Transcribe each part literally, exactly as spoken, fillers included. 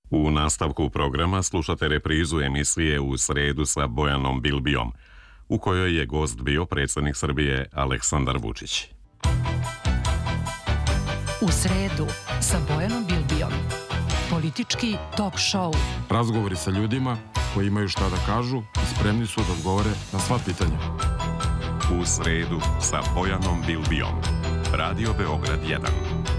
U nastavku programa slušate reprizu emisije U sredu sa Bojanom Bilbijom, u kojoj je gost bio predsjednik Srbije Aleksandar Vučić. U sredu sa Bojanom Bilbijom. Politički talk show. Razgovori sa ljudima koji imaju šta da kažu i spremni su da odgovore na sva pitanja. U sredu sa Bojanom Bilbijom. Radio Beograd jedan.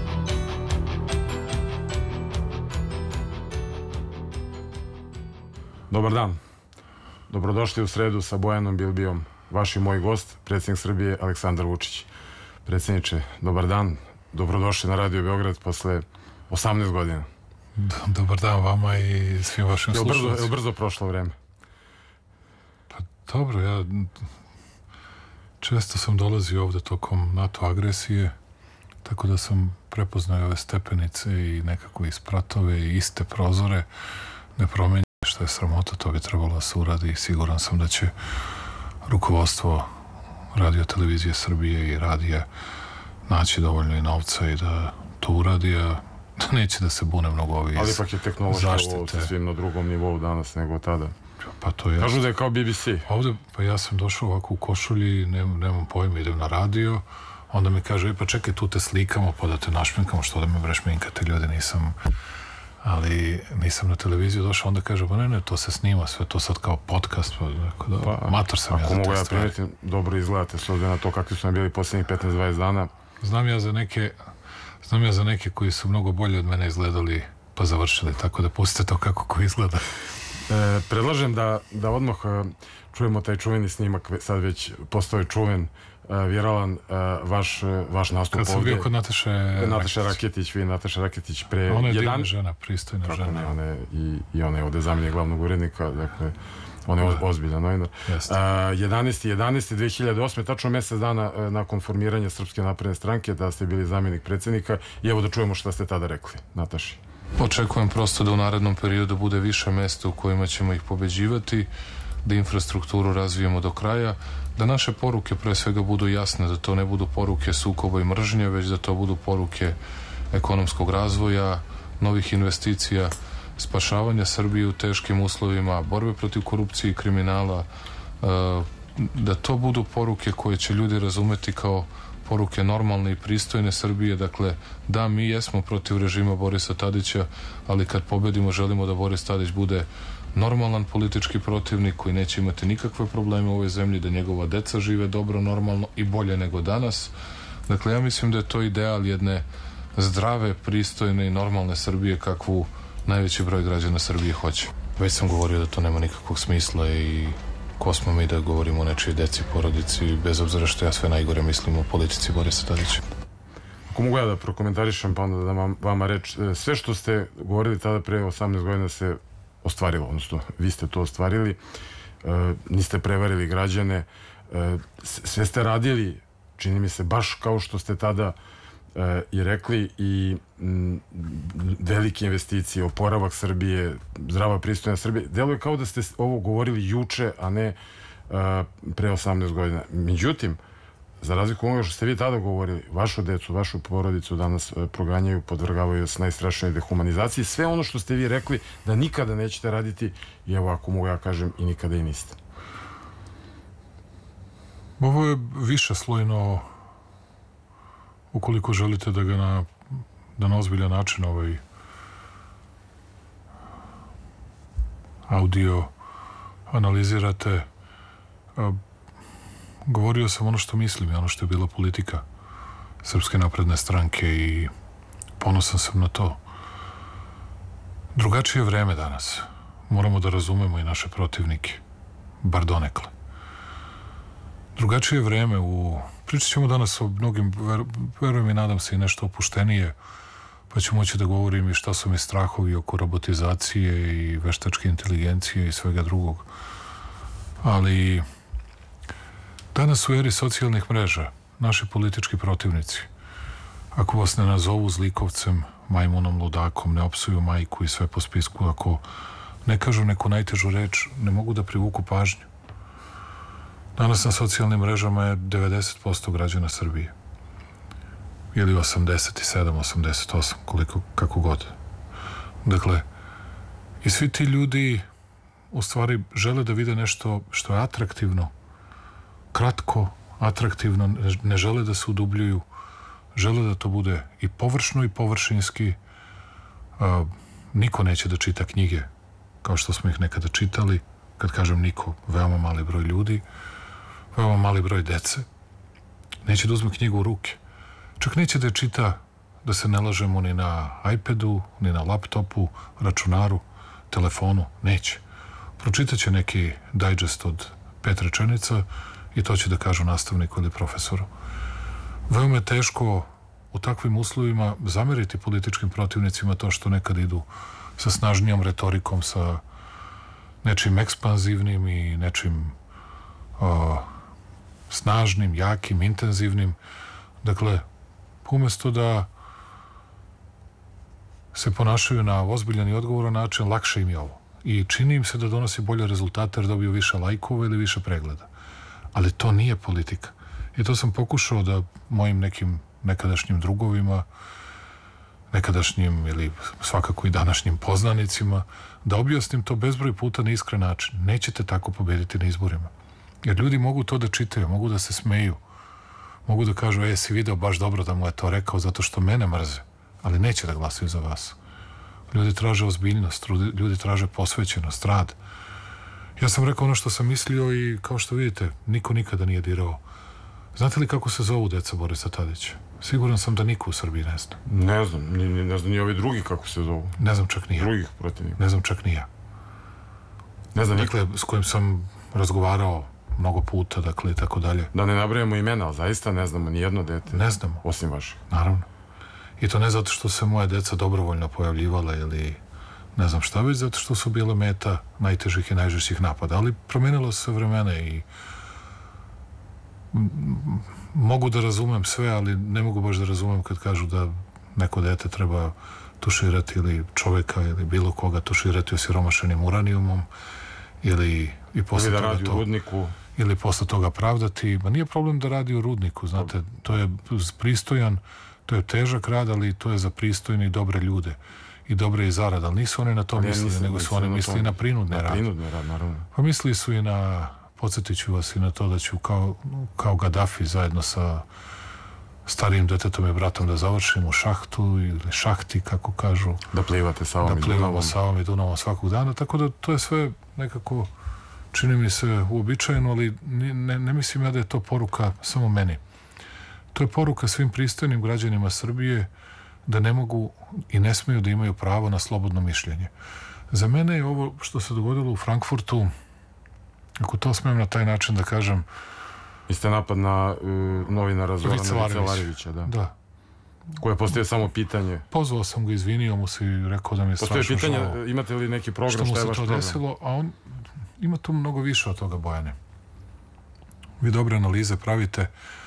Dobar dan. Dobrodošli u sredu sa Bojanom Bilbijom. Vaš i moj gost, predsjednik Srbije Aleksandar Vučić. Predsjedniče, dobar dan. Dobrodošli na Radio Beograd posle osamnaest godina. Dobar dan vama i svim vašim slušalcima. Je li brzo prošlo vreme? Pa dobro, ja često sam dolazio ovde tokom NATO agresije, tako da sam prepoznao ove stepenice i nekako i spratove i iste prozore, ne promenjene, što je sramota, to bi trebalo da se uradi i siguran sam da će rukovodstvo Radio Televizije Srbije i radija naći dovoljno i novca i da to uradi, a neće da se bune mnogo ovi iz zaštite. Ali ipak je tehnološko ovo svim na drugom nivou danas nego tada. Pa to je... Kažu da je kao B B C. Ovde, pa ja sam došao ovako u košulji, nemam, nemam pojma, idem na radio, onda mi kaže, pa čekaj, tu te slikamo, pa da te našminkamo, što da me bre šminkate, ljudi, nisam... ali nisam na televiziju došao, onda kaže, pa ne, ne, to se snima, sve to sad kao podcast, pa, da, pa mator sam ja za te stvari. Ako mogu ja primetim, dobro izgledate, s obzirom na to kakvi su nam bili posljednjih petnaest dvadeset dana. Znam ja za neke, znam ja za neke koji su mnogo bolje od mene izgledali, pa završili, tako da pustite to kako ko izgleda. E, predlažem da, da odmah čujemo taj čuveni snimak, sad već postoji čuven, viralan vaš, vaš nastup ovdje. Kad sam bio kod Nataše Nataše Raketić, vi Nataša Raketić pre... Ona je divna žena, pristojna kako žena. Ne, ona je, i, I ona je ovdje zamjenik glavnog urednika, dakle, on je ozbiljan novinar. jedanaesti jedanaesti dve hiljade osme tačno mjesec dana nakon formiranja Srpske napredne stranke, da ste bili zamjenik predsjednika, i evo da čujemo šta ste tada rekli, Nataši. Očekujem prosto da u narednom periodu bude više mesta u kojima ćemo ih pobeđivati, da infrastrukturu razvijemo do kraja, da naše poruke pre svega budu jasne, da to ne budu poruke sukoba i mržnje, već da to budu poruke ekonomskog razvoja, novih investicija, spašavanja Srbije u teškim uslovima, borbe protiv korupcije i kriminala, da to budu poruke koje će ljudi razumeti kao poruke normalne i pristojne Srbije. Dakle, da, mi jesmo protiv režima Borisa Tadića, ali kad pobedimo želimo da Boris Tadić bude normalan politički protivnik koji neće imati nikakve probleme u ovoj zemlji, da njegova deca žive dobro, normalno i bolje nego danas. Dakle, ja mislim da je to ideal jedne zdrave, pristojne i normalne Srbije kakvu najveći broj građana Srbije hoće. Već sam govorio da to nema nikakvog smisla i ko smo mi da govorimo o nečijoj deci, porodici, bez obzira što ja sve najgore mislim o politici Borisa Tadića. Ako mogu ja da prokomentarišem, pa onda da vam, vama reč, sve što ste govorili tada pre osamnaest godina se ostvarilo, odnosno vi ste to ostvarili, e, niste prevarili građane, e, sve ste radili, čini mi se, baš kao što ste tada e, i rekli, i m, velike investicije, oporavak Srbije, zdrava, pristojna Srbija. Deluje kao da ste ovo govorili juče, a ne e, pre osamnaest godina. Međutim, za razliku onoga što ste vi tada govorili, vašu decu, vašu porodicu danas proganjaju, podvrgavaju s najstrašnijoj dehumanizaciji. Sve ono što ste vi rekli da nikada nećete raditi, i evo, ako mogu ja kažem, i nikada i niste. Ovo je više slojno, ukoliko želite da ga na, da na ozbiljan način ovaj audio analizirate. Govorio sam ono što mislim i ono što je bila politika Srpske napredne stranke i ponosan sam na to. Drugačije vreme danas. Moramo da razumemo i naše protivnike, bar donekle. Drugačije vreme u... Pričat ćemo danas o mnogim, ver, verujem i nadam se, i nešto opuštenije, pa ću moći da govorim i šta su mi strahovi oko robotizacije i veštačke inteligencije i svega drugog. Ali... Danas u eri socijalnih mreža, naši politički protivnici, ako vas ne nazovu zlikovcem, majmunom, ludakom, ne opsuju majku i sve po spisku, ako ne kažu neku najtežu reč, ne mogu da privuku pažnju. Danas na socijalnim mrežama je devedeset posto građana Srbije. Ili osamdeset sedam, osamdeset osam, koliko, kako god. Dakle, I svi ti ljudi u stvari žele da vide nešto što je atraktivno, kratko, atraktivno, ne žele da se udubljuju, žele da to bude i površno i površinski. A, niko neće da čita knjige kao što smo ih nekada čitali. Kad kažem niko, veoma mali broj ljudi, veoma mali broj dece. Neće da uzme knjigu u ruke. Čak neće da je čita, da se ne lažemo, ni na iPadu, ni na laptopu, računaru, telefonu. Neće. Pročitaće neki digest od pet rečenica i to će da kažu nastavniku ili profesoru. Veoma je teško u takvim uslovima zameriti političkim protivnicima to što nekad idu sa snažnijom retorikom, sa nečim ekspanzivnim i nečim o, snažnim, jakim, intenzivnim. Dakle, umjesto da se ponašaju na ozbiljan i odgovoran način, lakše im je ovo. I čini im se da donosi bolje rezultate jer dobiju više lajkova ili više pregleda. Ali to nije politika. I to sam pokušao da mojim nekim nekadašnjim drugovima, nekadašnjim ili svakako i današnjim poznanicima, da objasnim to bezbroj puta na iskren način. Nećete tako pobediti na izborima. Jer ljudi mogu to da čitaju, mogu da se smeju, mogu da kažu, e, si video baš dobro da mu je to rekao zato što mene mrze, ali neće da glasaju za vas. Ljudi traže ozbiljnost, ljudi traže posvećenost, rad. Ja sam rekao ono što sam mislio i kao što vidite, niko nikada nije dirao. Znate li kako se zovu deca Borisa Tadića? Siguran sam da niko u Srbiji ne zna. Ne znam, ni, ni, ne znam ni ovi drugi kako se zovu. Ne znam čak ni ja. Drugih protivnika. Ne znam čak ni ja. Ne znam dakle, niko. S kojim sam razgovarao mnogo puta, dakle, i tako dalje. Da ne nabrajamo imena, ali zaista ne znamo ni jedno dete. Ne znamo. Osim vaših. Naravno. I to ne zato što se moje deca dobrovoljno pojavljivala ili ne znam šta, već zato što su bile meta najtežih i najžešćih napada. Ali promenilo se vremena i mogu da razumem sve, ali ne mogu baš da razumem kad kažu da neko dete treba tuširati ili čoveka ili bilo koga tuširati osiromašenim uranijumom ili i posle ili da toga radi to, u rudniku ili posle toga pravdati. Ma nije problem da radi u rudniku, znate, to je pristojan, to je težak rad, ali to je za pristojne i dobre ljude i dobre i zarad, ali nisu oni na to mislili, mislim, nego su oni na mislili na prinudne na rad. Prinudne rad, naravno. Pa mislili su i na, podsjetit ću vas i na to da ću kao, kao Gaddafi zajedno sa starijim detetom i bratom da završim u šahtu ili šahti, kako kažu. Da plivate Savom i Dunavom. Da plivamo Savom i Dunavom svakog dana, tako da to je sve nekako, čini mi se, uobičajeno, ali ne, ne mislim ja da je to poruka samo meni. To je poruka svim pristojnim građanima Srbije da ne mogu i ne smiju da imaju pravo na slobodno mišljenje. Za mene je ovo što se dogodilo u Frankfurtu, ako to smijem na taj način da kažem... Iste napad na uh, novinara Zorana Vicelarevića, da. Da. Koje postoje samo pitanje. Pozvao sam ga, izvinio mu se i rekao da mi je postoje strašno pitanje, žao. imate li neki program, što šta je vaš program? Desilo, a on ima tu mnogo više od toga, Bojane. Vi dobre analize pravite,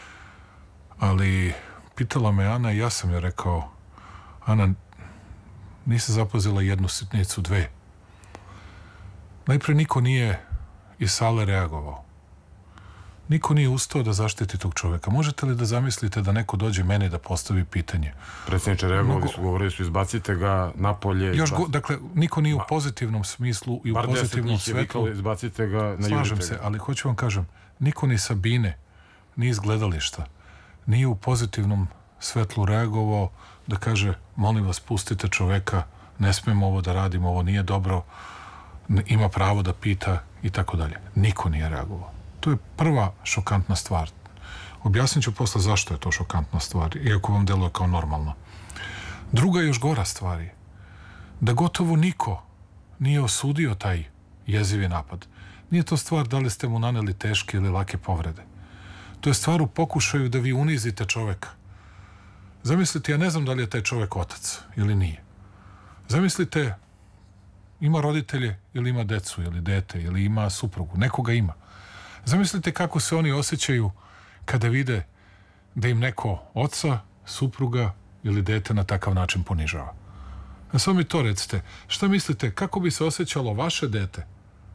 ali pitala me Ana i ja sam joj rekao, Ana, nisi zapazila jednu sitnicu, dve. Najpre niko nije iz sale reagovao. Niko nije ustao da zaštiti tog čoveka. Možete li da zamislite da neko dođe meni da postavi pitanje? Predsjedniče, reagovali Mnogo... su, govorili su, izbacite ga napolje. Još izbac... go, dakle, niko nije u pozitivnom smislu i u Bar pozitivnom svetlu. Vikali, izbacite ga, Slažem se, ali hoću vam kažem, niko ni sa bine, ni iz gledališta, nije u pozitivnom svetlu reagovao da kaže, molim vas, pustite čoveka, ne smijemo ovo da radimo, ovo nije dobro, ima pravo da pita i tako dalje. Niko nije reagovao. To je prva šokantna stvar. Objasnit ću posle zašto je to šokantna stvar, iako vam deluje kao normalno. Druga još gora stvar je da gotovo niko nije osudio taj jezivi napad. Nije to stvar da li ste mu naneli teške ili lake povrede. To je stvar u pokušaju da vi unizite čoveka. Zamislite, ja ne znam da li je taj čovek otac ili nije. Zamislite, ima roditelje ili ima decu ili dete ili ima suprugu, nekoga ima. Zamislite kako se oni osjećaju kada vide da im neko oca, supruga ili dete na takav način ponižava. A samo mi to recite. Šta mislite, kako bi se osjećalo vaše dete?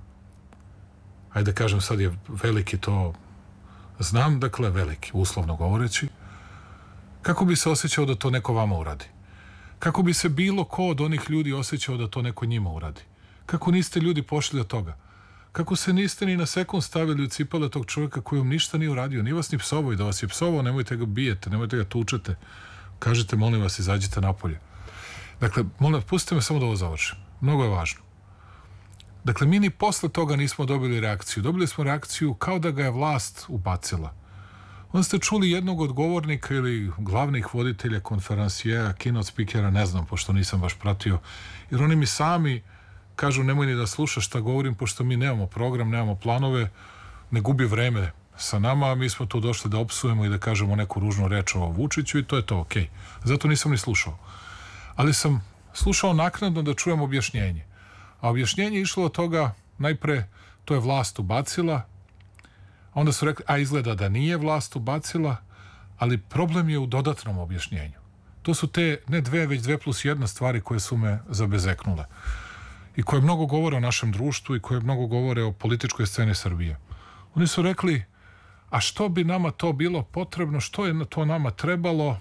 Ajde kažem, sad je veliki to, znam, dakle veliki, uslovno govoreći. Kako bi se osjećao da to neko vama uradi? Kako bi se bilo ko od onih ljudi osjećao da to neko njima uradi? Kako niste ljudi pošli od toga? Kako se niste ni na sekund stavili u cipale tog čovjeka koji vam ništa nije uradio, ni vas ni psovao, i da vas je psovao, nemojte ga bijete, nemojte ga tučete. Kažete, molim vas, izađite napolje. Dakle, molim vas, pustite me samo da ovo završim. Mnogo je važno. Dakle, mi ni posle toga nismo dobili reakciju. Dobili smo reakciju kao da ga je vlast ubacila. Onda ste čuli jednog od govornika ili glavnih voditelja, konferencijera, keynote speakera, ne znam, pošto nisam baš pratio, jer oni mi sami kažu nemoj ni da slušaš šta govorim, pošto mi nemamo program, nemamo planove, ne gubi vreme sa nama, a mi smo tu došli da opsujemo i da kažemo neku ružnu reč o Vučiću i to je to, okej. Zato nisam ni slušao. Ali sam slušao naknadno da čujem objašnjenje. A objašnjenje je išlo od toga, najpre, to je vlast ubacila, a onda su rekli, a izgleda da nije vlast ubacila, ali problem je u dodatnom objašnjenju. To su te, ne dve, već dve plus jedna stvari koje su me zabezeknule. I koje mnogo govore o našem društvu i koje mnogo govore o političkoj sceni Srbije. Oni su rekli, a što bi nama to bilo potrebno, što je to nama trebalo?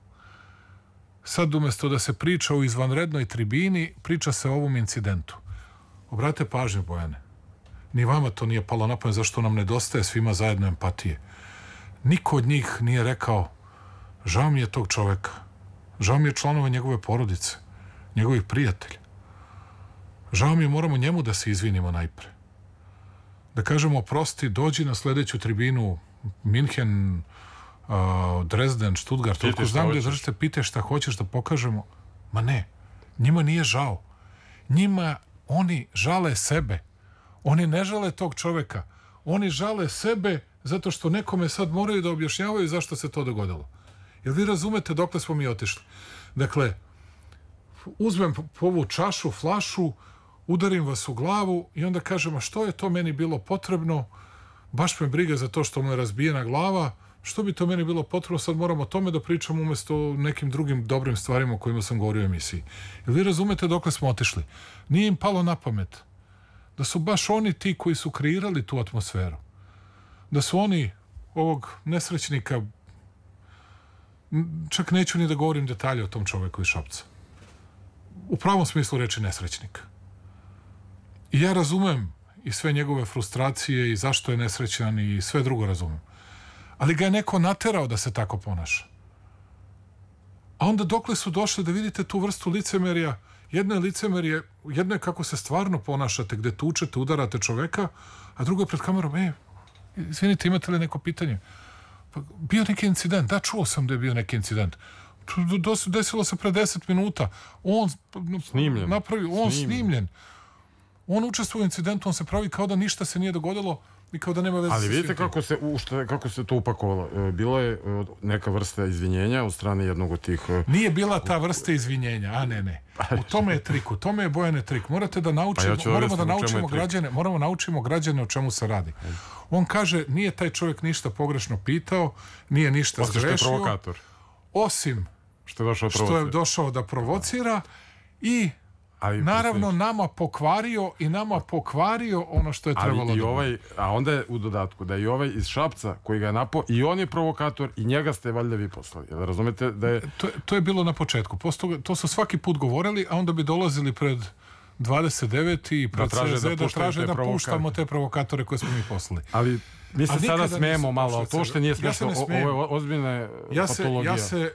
Sad umjesto da se priča o izvanrednoj tribini, priča se o ovom incidentu. Obrate pažnju, Bojane. Ni vama to nije palo na pamet, zašto nam nedostaje svima zajedno empatije. Niko od njih nije rekao, žao mi je tog čoveka, žao mi je članova njegove porodice, njegovih prijatelja. Žao mi je, moramo njemu da se izvinimo najpre. Da kažemo, prosti, dođi na sledeću tribinu, Minhen, uh, Dresden, Stuttgart, otko znam gde držite, pite šta hoćeš da pokažemo. Ma ne, njima nije žao. Njima, oni žale sebe. Oni ne žale tog čoveka. Oni žale sebe zato što nekome sad moraju da objašnjavaju zašto se to dogodilo. Jel vi razumete dokle smo mi otišli? Dakle, uzmem po ovu čašu, flašu, udarim vas u glavu i onda kažem, a što je to meni bilo potrebno? Baš me briga za to što mu je razbijena glava. Što bi to meni bilo potrebno? Sad moram o tome da pričam umjesto o nekim drugim dobrim stvarima o kojima sam govorio u emisiji. Jel vi razumete dokle smo otišli? Nije im palo na pamet da su baš oni ti koji su kreirali tu atmosferu. Da su oni ovog nesrećnika, čak neću ni da govorim detalje o tom čoveku iz Šapca. U pravom smislu reči nesrećnik. I ja razumem i sve njegove frustracije i zašto je nesrećan i sve drugo razumem. Ali ga je neko naterao da se tako ponaša. A onda dokle su došli da vidite tu vrstu licemerja. Jedno je licemerje, jedno je kako se stvarno ponašate, gde tučete, udarate čoveka, a drugo je pred kamerom, e, izvinite, imate li neko pitanje? Pa, bio neki incident, da, čuo sam da je bio neki incident. Desilo se pre deset minuta. On snimljen. Napravi, on snimljen. snimljen. On učestvuje u incidentu, on se pravi kao da ništa se nije dogodilo i kao da nema veze. Ali vidite kako se, u šta, kako se to upakovalo. Bilo je neka vrsta izvinjenja od strane jednog od tih... Nije bila ta vrsta izvinjenja, a ne, ne. U tome je trik, u tome je Bojane trik. Morate da naučimo, pa ja moramo da naučimo građane, moramo naučimo građane o čemu se radi. On kaže, nije taj čovjek ništa pogrešno pitao, nije ništa zgrešio. Osim što je provokator. Osim što je došao, što je došao da provocira i ali, naravno nama pokvario i nama pokvario ono što je trebalo ali i ovaj, a onda je u dodatku da i ovaj iz Šapca koji ga je napao i on je provokator i njega ste valjda vi poslali. Jel razumete da je... To, to je bilo na početku. Posto, to su svaki put govorili, a onda bi dolazili pred dvadeset deveti i pred da traže C Z da, da, traže da puštamo te provokatore koje smo mi poslali. Ali mi se sada smijemo malo, ali to što nije smiješno, ja ovo je ozbiljna ja patologija. Se, ja se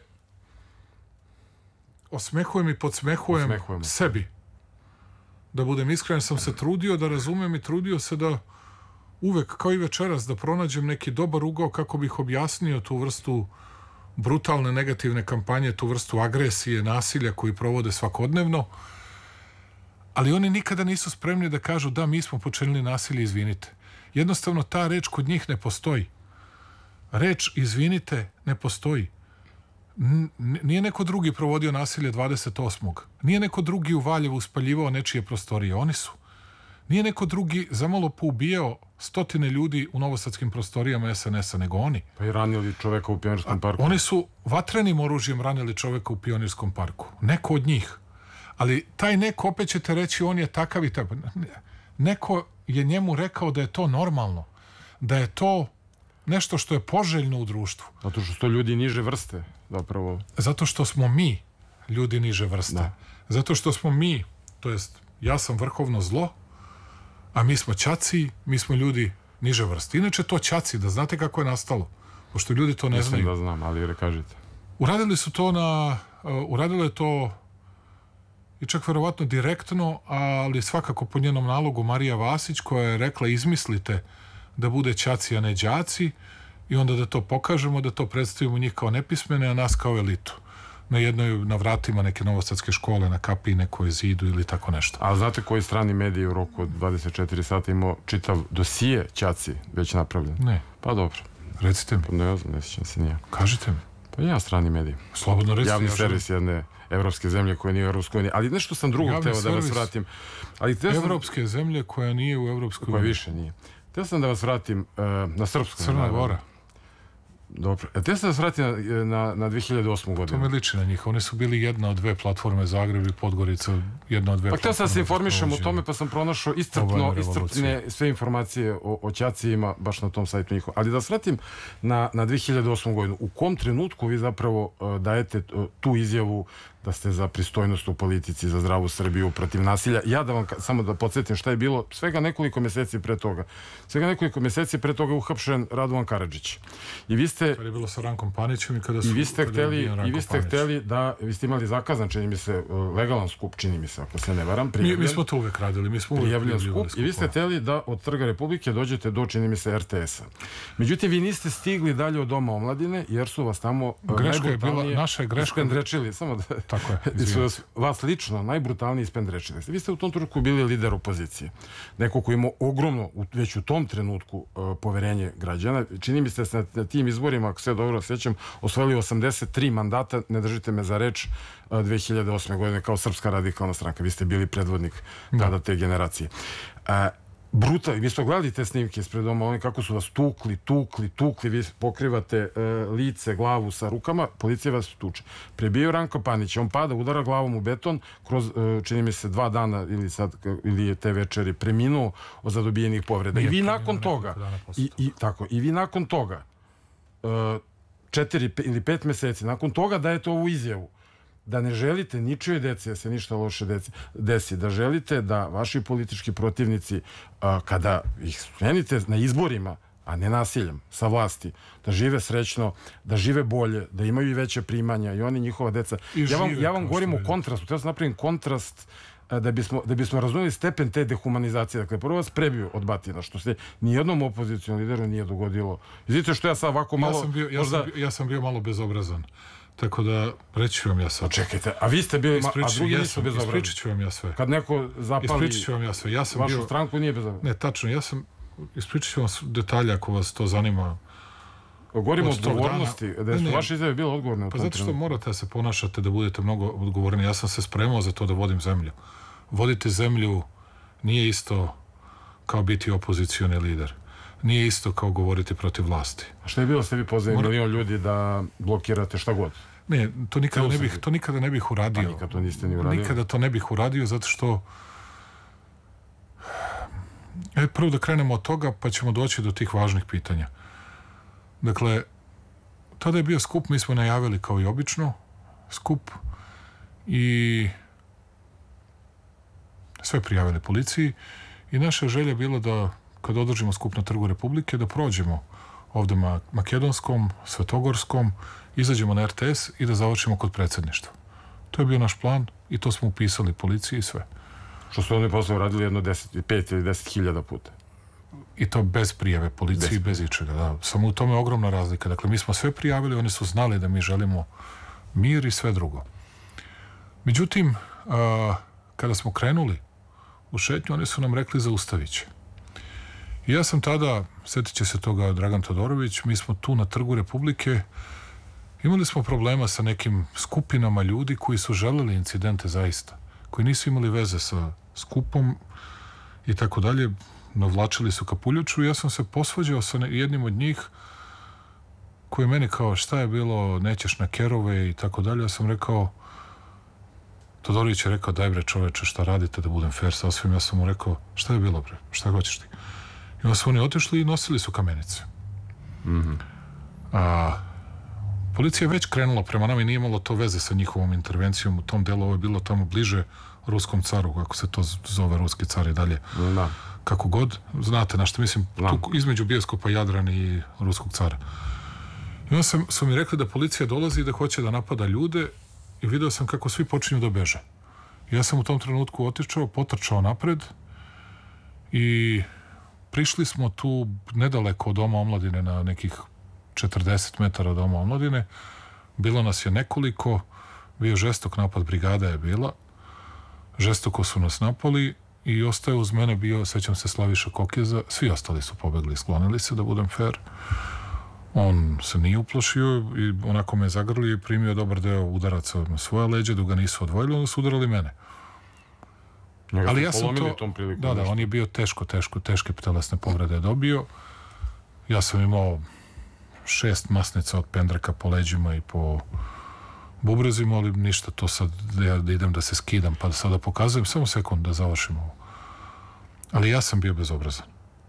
osmehujem i podsmehujem Osmehujemo. sebi. Da budem iskren, sam se trudio da razumem i trudio se da uvek, kao i večeras, da pronađem neki dobar ugao kako bih objasnio tu vrstu brutalne negativne kampanje, tu vrstu agresije, nasilja koji provode svakodnevno, ali oni nikada nisu spremni da kažu da, mi smo počinili nasilje, izvinite. Jednostavno, ta reč kod njih ne postoji. Reč izvinite ne postoji. Nije neko drugi provodio nasilje dvadeset osmog Nije neko drugi u Valjevu spaljivao nečije prostorije. Oni su. Nije neko drugi zamalo poubijao stotine ljudi u novosadskim prostorijama S N S-a, nego oni. Pa i ranili čoveka u Pionirskom parku. A, oni su vatrenim oružjem ranili čoveka u Pionirskom parku. Neko od njih. Ali taj neko, opet ćete reći, on je takav i takav. Neko je njemu rekao da je to normalno. Da je to nešto što je poželjno u društvu. Zato što su to ljudi niže vrste, zapravo. Zato što smo mi ljudi niže vrste. Da. Zato što smo mi, to jest ja sam vrhovno zlo, a mi smo ćaci, mi smo ljudi niže vrste. Inače to ćaci, da znate kako je nastalo, pošto ljudi to ne Mislim znaju. da znam, ali kažete. Uradili su to na, uh, uradilo je to i čak verovatno direktno, ali svakako po njenom nalogu Marija Vasić, koja je rekla izmislite da bude ćaci, a ne đaci, i onda da to pokažemo, da to predstavimo njih kao nepismene, a nas kao elitu. Na jednoj, na vratima neke novosadske škole, na kapiji nekoj zidu ili tako nešto. A znate koji strani mediji u roku od dvadeset četiri sata imao čitav dosije ćaci već napravljen? Ne. Pa dobro. Recite mi. Pa ne znam, ne sjećam se nije. Kažite mi. Pa ja strani mediji. Slobodno recite. Javni ja servis želim... jedne evropske zemlje koja nije u Evropskoj uniji. Ali nešto sam drugo Javni hteo da vas servis vratim. Ali te sam... Evropske zemlje koja nije u Evropskoj koja uniji. više nije. Hteo sam da vas vratim uh, na srpsku. Crna Gora. Dobro. E, te sam da se vratim na, na, na dve hiljade osmu godinu. To me liči na njih. Oni su bili jedna od dve platforme Zagreb i Podgorica. Jedna od dve pa platforme. htio sam se informišem o tome, pa sam pronašao iscrpno, iscrpne sve informacije o, o ćacima baš na tom sajtu njihovom. Ali da se vratim na, na dve hiljade osmu godinu. U kom trenutku vi zapravo uh, dajete uh, tu izjavu da ste za pristojnost u politici, za zdravu Srbiju, protiv nasilja? Ja da vam samo da podsjetim šta je bilo svega nekoliko mjeseci pre toga. Svega nekoliko mjeseci pre toga je uhapšen Radovan Karadžić. I vi ste... To je bilo sa Rankom Panićem i kada su... I vi ste hteli, i vi ste hteli da... Vi ste imali zakazan, čini mi se, legalan skup, čini mi se, ako se ne varam. Mi, mi smo to uvek radili. Mi smo prijavljen skup. I vi ste hteli da od Trga Republike dođete do, čini mi se, er te es-a. Međutim, vi niste stigli dalje od Doma omladine, jer su vas tamo... Greška je bila, naša je greška... Ispendrečili, samo da... Tako je, su vas, vas lično najbrutalnije ispendrečili. Vi ste u tom trenutku bili lider opozicije. Neko ko imao ogromno, već u tom trenutku, uh, poverenje građana. Čini mi se na, na tim izborima, ako se dobro sjećam, osvojili osamdeset tri mandata, ne držite me za reč, uh, dve hiljade osme godine kao Srpska radikalna stranka. Vi ste bili predvodnik tada da. te generacije. Uh, Brutal, mi smo gledali te snimke ispred doma, oni kako su vas tukli, tukli, tukli, vi pokrivate e, lice, glavu sa rukama, policija vas tuče. Prebio Ranko Panić, on pada, udara glavom u beton, kroz, e, čini mi se, dva dana ili sad, ili je te večeri preminuo od zadobijenih povreda. I vi nakon toga, i, i, tako, i vi nakon toga, e, četiri ili pet meseci, nakon toga dajete ovu izjavu, da ne želite ničijoj deci da se ništa loše deci, desi, da želite da vaši politički protivnici, a, kada ih smenite na izborima, a ne nasiljem, sa vlasti, da žive srećno, da žive bolje, da imaju i veće primanja i oni njihova deca. I ja vam, ja vam govorim o kontrastu, treba sam napravim kontrast a, da bismo, da bismo razumeli stepen te dehumanizacije. Dakle, prvo vas prebiju od batina, što se nijednom opozicijom lideru nije dogodilo. Vidite što ja sad ovako malo... Ja sam bio, ja možda... sam, ja sam bio malo bezobrazan. Tako da, reći ću vam ja sad. Čekajte, a vi ste bili, Ispriču, a drugi ja nisu bezobrazni. Ispričat ću vam ja sve. Kad neko zapali ispričat ću vam ja sve. Ja sam vašu bio... stranku, nije bezobrazni. Ne, tačno, ja sam... Ispričat ću vam detalje ako vas to zanima. Govorimo o odgovornosti, da su vaše izjave bile odgovorne. Pa zato što morate da se ponašate, da budete mnogo odgovorni. Ja sam se spremao za to da vodim zemlju. Voditi zemlju nije isto kao biti opozicioni lider. Nije isto kao govoriti protiv vlasti. A što je bilo ste vi pozvali Mora... milion ljudi da blokirate šta god? Ne, to nikada ne bih, to nikada ne bih uradio. Pa nikada to niste ni uradio. Nikada to ne bih uradio zato što e, prvo da krenemo od toga pa ćemo doći do tih važnih pitanja. Dakle, tada je bio skup, mi smo najavili kao i obično skup i sve prijavili policiji i naša želja je bila da kad održimo skup na Trgu Republike, da prođemo ovde ma Makedonskom, Svetogorskom, izađemo na er te es i da završimo kod predsjedništva. To je bio naš plan i to smo upisali policiji i sve. Što su oni posle uradili jedno deset, pet ili deset hiljada puta. I to bez prijave policiji, bez, bez ičega. Da. Samo u tome je ogromna razlika. Dakle, mi smo sve prijavili, oni su znali da mi želimo mir i sve drugo. Međutim, a, kada smo krenuli u šetnju, oni su nam rekli zaustavit će. I ja sam tada, sjetit će se toga Dragan Todorović, mi smo tu na Trgu Republike, imali smo problema sa nekim skupinama ljudi koji su želeli incidente zaista, koji nisu imali veze sa skupom i tako dalje, navlačili su kapuljuču i ja sam se posvađao sa jednim od njih koji meni kao šta je bilo, nećeš na kerove i tako dalje, ja sam rekao, Todorović je rekao, daj bre čoveče, šta radite da budem fair sa svim, ja sam mu rekao, šta je bilo bre, šta hoćeš ti? I onda su oni otišli i nosili su kamenice. Mm-hmm. A, policija je već krenula prema nama i nije imalo to veze sa njihovom intervencijom u tom delu, ovo je bilo tamo bliže ruskom caru, kako se to zove, ruski car i dalje. Da. Kako god, znate na što mislim, tu, između bioskopa Jadran i ruskog cara. I onda sam, su mi rekli da policija dolazi i da hoće da napada ljude i video sam kako svi počinju da beže. Ja sam u tom trenutku otičao, potrčao napred i prišli smo tu nedaleko od Doma omladine, na nekih četrdeset metara od Doma omladine. Bilo nas je nekoliko, bio žestok napad, brigada je bila, žestoko su nas napali i ostaje uz mene bio, sećam se, Slaviša Kokeza, svi ostali su pobegli, sklonili se, da budem fair. On se nije uplašio i onako me zagrlio i primio dobar deo udaraca na svoje leđe, dok ga nisu odvojili, onda su udarali mene. Njega ali ja sam to, tom priliku, da, da, on je bio teško, teško, teške telesne povrede je dobio. Ja sam imao šest masnica od pendreka po leđima i po bubrezima, ali ništa, to sad, ja da idem da se skidam, pa da sada pokazujem, samo sekund da završim ovo. Ali ja sam bio bezobrazan.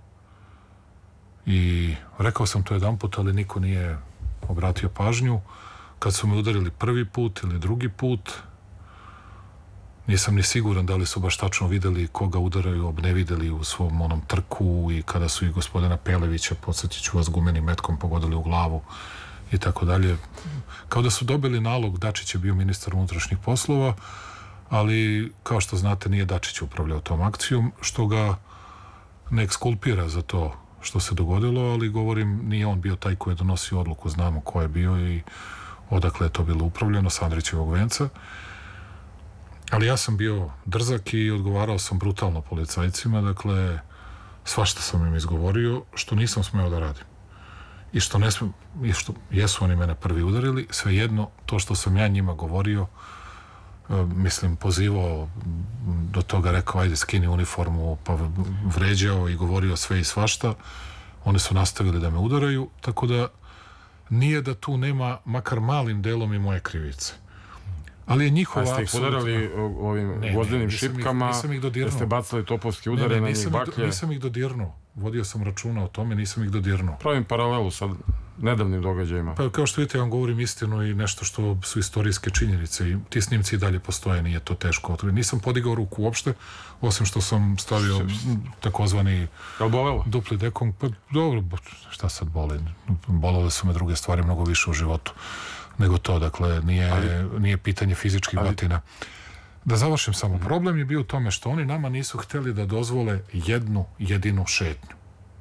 I rekao sam to jedan put, ali niko nije obratio pažnju. Kad su me udarili prvi put ili drugi put, nisam ni siguran da li su baš tačno videli koga udaraju, ne videli u svom onom trku, i kada su i gospodina Pelevića, podsjetit ću vas, gumenim metkom pogodili u glavu i tako dalje. Kao da su dobili nalog, Dačić je bio ministar unutrašnjih poslova, ali kao što znate nije Dačić upravljao tom akcijom, što ga ne ekskulpira za to što se dogodilo, ali govorim, nije on bio taj koji je donosio odluku, znamo ko je bio i odakle je to bilo upravljeno, s Andrićevog venca. Ali ja sam bio drzak i odgovarao sam brutalno policajcima, dakle, svašta sam im izgovorio, što nisam smeo da radim. I što ne smem, i što jesu oni mene prvi udarili, svejedno, to što sam ja njima govorio, mislim, pozivao do toga, rekao, ajde, skini uniformu, pa vređao i govorio sve i svašta, oni su nastavili da me udaraju, tako da nije da tu nema makar malim delom i moje krivice. Ali je njihova... A ste ih udarali ovim gvozdenim šipkama, da ste bacali topovske udare na njih baklje? Nisam ih dodirnuo. Vodio sam računa o tome, nisam ih dodirnuo. Pravim paralelu sa nedavnim događajima. Pa kao što vidite, ja vam govorim istinu i nešto što su istorijske činjenice i ti snimci i dalje postoje, nije to teško. Nisam podigao ruku uopšte, osim što sam stavio takozvani dupli dekong. Pa dobro, šta sad boli? Bolele su me druge stvari mnogo više u životu nego to, dakle, nije, ali, nije pitanje fizičkih ali, batina. Da završim samo, problem je bio u tome što oni nama nisu hteli da dozvole jednu jedinu šetnju.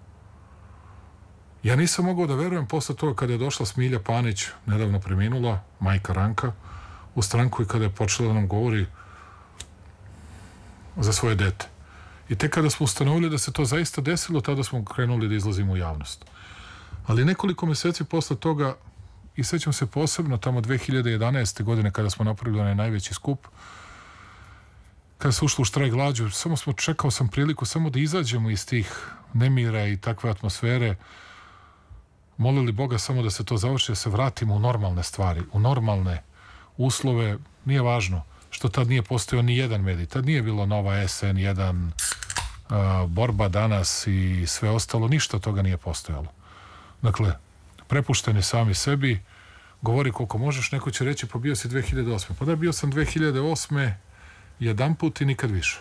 Ja nisam mogao da verujem posle toga kada je došla Smilja Panić, nedavno preminula, majka Ranka, u stranku i kada je počela da nam govori za svoje dete. I tek kada smo ustanovili da se to zaista desilo, tada smo krenuli da izlazimo u javnost. Ali nekoliko meseci posle toga, i sećam se posebno tamo dve hiljade jedanaeste. godine kada smo napravili onaj najveći skup, kada se ušlo u štrajk glađu, samo smo, čekao sam priliku samo da izađemo iz tih nemira i takve atmosfere, molili Boga samo da se to završi, da se vratimo u normalne stvari, u normalne uslove. Nije važno što tad nije postojao ni jedan medij, tad nije bilo Nova S N jedan, a, Borba danas i sve ostalo, ništa toga nije postojalo. Dakle, prepušteni sami sebi, govori koliko možeš, neko će reći pa bio si dve hiljade osme. Pa da, bio sam dve hiljade osme jedan put i nikad više.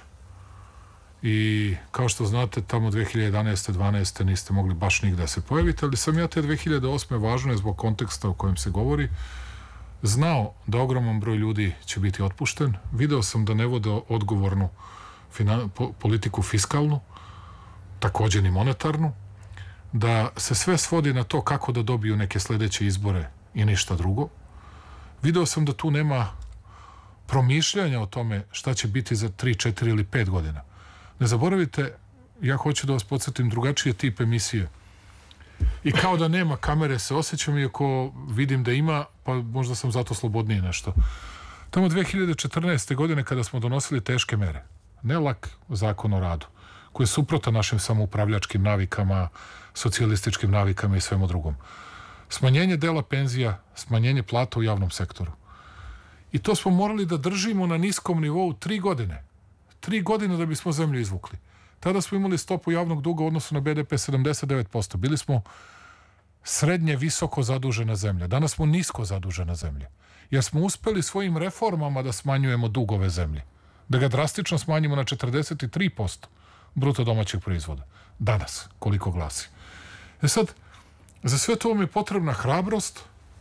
I kao što znate, tamo dve hiljade jedanaeste. dvanaeste. niste mogli baš nigde da se pojavite, ali sam ja te dve hiljade osme, važno je zbog konteksta o kojem se govori, znao da ogroman broj ljudi će biti otpušten, video sam da ne vode odgovornu finan, po, politiku fiskalnu, takođe ni monetarnu, da se sve svodi na to kako da dobiju neke sledeće izbore i ništa drugo. Video sam da tu nema promišljanja o tome šta će biti za tri, četiri ili pet godina. Ne zaboravite, ja hoću da vas podsjetim, drugačije tip emisije. I kao da nema kamere se osjećam, iako vidim da ima, pa možda sam zato slobodniji nešto. Tamo dve hiljade četrnaeste. godine kada smo donosili teške mere, ne lak zakon o radu, koji je suprotan našim samoupravljačkim navikama, socijalističkim navikama i svemu drugom. Smanjenje dela penzija, smanjenje plata u javnom sektoru. I to smo morali da držimo na niskom nivou tri godine. Tri godine da bismo zemlju izvukli. Tada smo imali stopu javnog duga u odnosu na B D P sedamdeset devet posto. Bili smo srednje visoko zadužena zemlja. Danas smo nisko zadužena zemlja. Jer smo uspeli svojim reformama da smanjujemo dugove zemlje. Da ga drastično smanjimo na četrdeset tri posto bruto domaćeg proizvoda. Danas, koliko glasi. E sad, za sve to vam je potrebna hrabrost,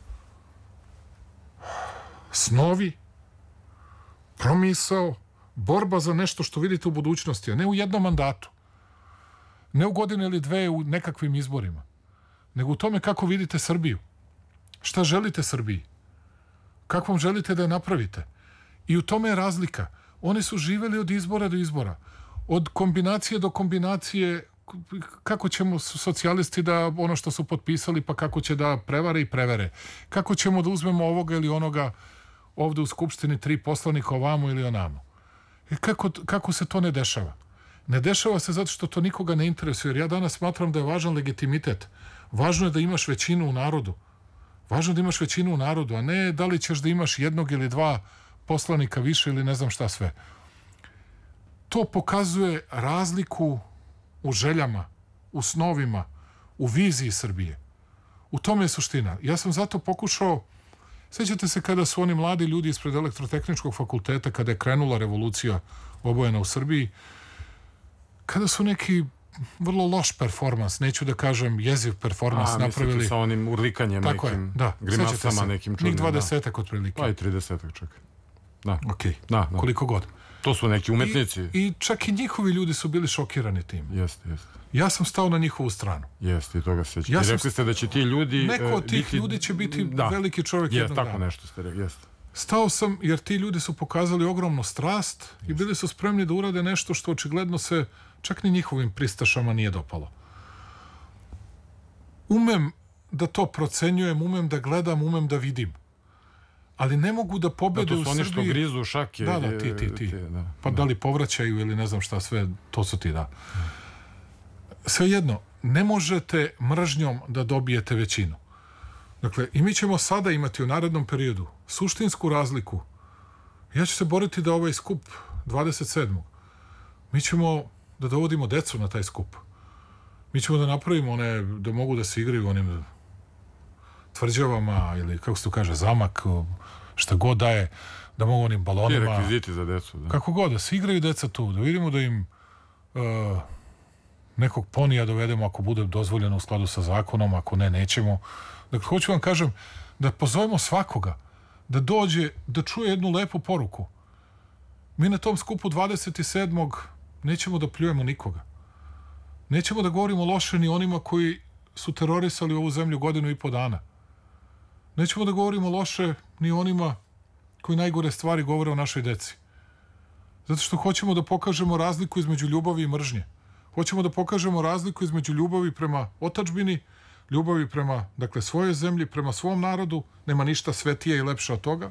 snovi, promisao, borba za nešto što vidite u budućnosti, a ne u jednom mandatu. Ne u godinu ili dve u nekakvim izborima, nego u tome kako vidite Srbiju. Šta želite Srbiji? Kakvom želite da je napravite? I u tome je razlika. Oni su živeli od izbora do izbora. Od kombinacije do kombinacije, kako ćemo socijalisti da ono što su potpisali, pa kako će da prevare i prevere. Kako ćemo da uzmemo ovoga ili onoga ovde u Skupštini tri poslanika ovamo ili onamo. I kako, kako se to ne dešava? Ne dešava se zato što to nikoga ne interesuje, jer ja danas smatram da je važan legitimitet. Važno je da imaš većinu u narodu. Važno je da imaš većinu u narodu, a ne da li ćeš da imaš jednog ili dva poslanika više ili ne znam šta sve. To pokazuje razliku u željama, u snovima, u viziji Srbije. U tome je suština. Ja sam zato pokušao, sjećate se kada su oni mladi ljudi ispred Elektrotehničkog fakulteta, kada je krenula revolucija obojena u Srbiji, kada su neki vrlo loš performans, neću da kažem jeziv performans A, napravili. mislite sa onim urlikanjem, tako nekim je, da, grimasama, nekim čudnim. Njih dvadesetak otprilike. Pa i tridesetak čak. Da. Ok, da, da. Koliko god. To su neki umetnici. I, I čak i njihovi ljudi su bili šokirani tim. Jeste, jeste. Ja sam stao na njihovu stranu. Jeste, i toga se sećam. Ja I sam... rekli ste da će ti ljudi... Neko od tih biti... ljudi će biti da. veliki čovjek Jest, jednog dana. tako nešto ste rekli, jeste. Stao sam jer ti ljudi su pokazali ogromnu strast yes. i bili su spremni da urade nešto što očigledno se čak ni njihovim pristašama nije dopalo. Umem da to procenjujem, umem da gledam, umem da vidim. Ali ne mogu da pobede u Srbiji... Da, to su oni što grizu šake. Da, da, ti, ti, ti. ti da, pa da. da li povraćaju ili ne znam šta sve, to su ti, da. Sve jedno, ne možete mržnjom da dobijete većinu. Dakle, i mi ćemo sada imati u narednom periodu suštinsku razliku. Ja ću se boriti da ovaj skup dvadeset sedmog mi ćemo da dovodimo decu na taj skup. Mi ćemo da napravimo one, da mogu da se igraju onim tvrđavama ili, kako se to kaže, zamak, šta god daje, da mogu onim balonima. Ti rekviziti za decu, da. Kako god, da se igraju deca tu, da vidimo da im uh, nekog ponija dovedemo ako bude dozvoljeno u skladu sa zakonom, ako ne, nećemo. Dakle, hoću vam kažem da pozovemo svakoga da dođe, da čuje jednu lepu poruku. Mi na tom skupu dvadeset sedmog nećemo da pljujemo nikoga. Nećemo da govorimo loše ni onima koji su terorisali ovu zemlju godinu i po dana. Nećemo da govorimo loše ni onima koji najgore stvari govore o našoj deci. Zato što hoćemo da pokažemo razliku između ljubavi i mržnje. Hoćemo da pokažemo razliku između ljubavi prema otadžbini, ljubavi prema, dakle, svojoj zemlji, prema svom narodu, nema ništa svetije i lepše od toga,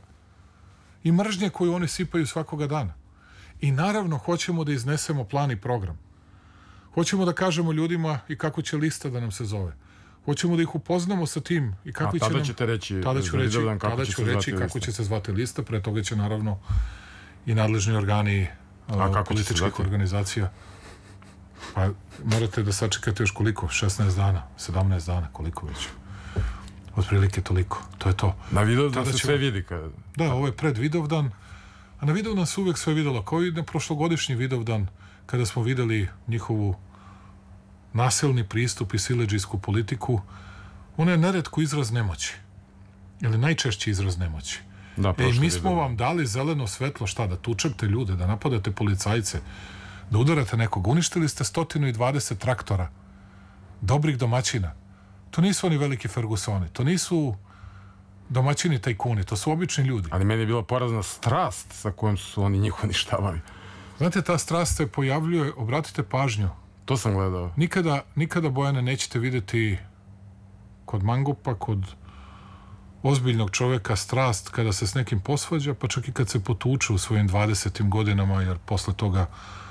i mržnje koju oni sipaju svakoga dana. I naravno, hoćemo da iznesemo plan i program. Hoćemo da kažemo ljudima i kako će lista da nam se zove. Hoćemo da ih upoznamo sa tim i kako će nam... A tada ćete reći, tada ću reći, kako tada će ću se reći kako će se zvati lista, pre toga će naravno i nadležni organi A političkih organizacija. Pa morate da sačekate još koliko? šesnaest dana, sedamnaest dana, koliko već? Otprilike toliko, to je to. Na Vidovdan se sve vidi kada... Da, ovo je pred Vidovdan, a na Vidovdan se uvek sve videlo, kao i na prošlogodišnji Vidovdan, kada smo videli njihovu nasilni pristup i siledžijsku politiku. Ona je neretko izraz nemoći. Ili najčešći izraz nemoći. Da, e, mi smo vam dali zeleno svetlo, šta, da tučete ljude, da napadate policajce, da udarate nekog. Uništili ste sto dvadeset traktora, dobrih domaćina. To nisu oni veliki Fergusoni, to nisu domaćini tajkuni, to su obični ljudi. Ali meni je bila porazna strast sa kojom su oni njih uništavali. Znate, ta strast se pojavljuje, obratite pažnju. To sam gledao. Nikada, nikada, Bojane, nećete vidjeti kod mangupa, kod ozbiljnog čoveka strast kada se s nekim posvađa, pa čak i kad se potuče u svojim dvadesetim godinama, jer posle toga,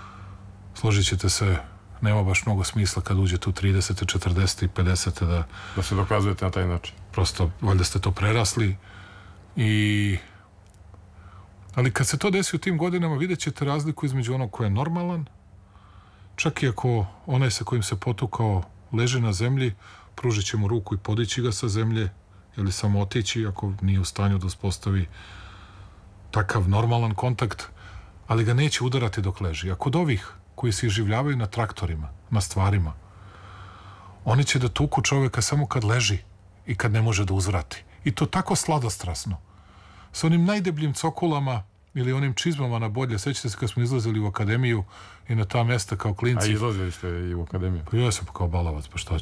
složit ćete se, nema baš mnogo smisla kad uđete u tridesete, četrdesete i pedesete da... Da se dokazujete na taj način. Prosto, valjda ste to prerasli i... Ali kad se to desi u tim godinama, vidjet ćete razliku između onog ko je normalan, čak i ako onaj sa kojim se potukao leže na zemlji, pružit će mu ruku i podići ga sa zemlje, ili samo otići ako nije u stanju da uspostavi takav normalan kontakt, ali ga neće udarati dok leži. A kod ovih koji se iživljavaju na traktorima, na stvarima, oni će da tuku čoveka samo kad leži i kad ne može da uzvrati. I to tako sladostrasno. Sa onim najdebljim cokulama ili onim čizmama na bolje. Sećate se kad smo izlazili u akademiju i na ta mesta kao klinci. A izlazili ste i u akademiju? Pa ja sam kao balavac, pa šta